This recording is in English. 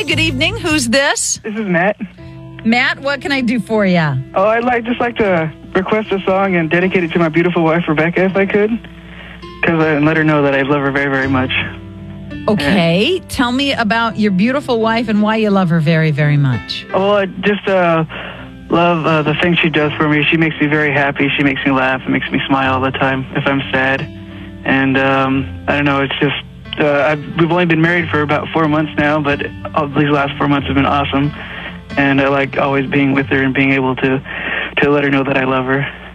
good evening. Who's this? This is Matt. Matt, what can I do for you? Oh, I'd just like to request a song and dedicate it to my beautiful wife, Rebecca, if I could. And let her know that I love her very, very much. Okay. Tell me about your beautiful wife and why you love her very, very much. Oh, I just love the things she does for me. She makes me very happy. She makes me laugh and makes me smile all the time if I'm sad. And I don't know, it's just... we've only been married for about 4 months now, but all these last 4 months have been awesome. And I like always being with her and being able to let her know that I love her.